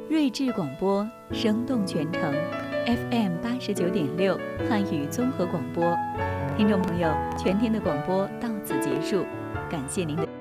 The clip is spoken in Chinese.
睿智广播，生动全程 FM 89.6汉语综合广播。听众朋友，全天的广播到此结束，感谢您的。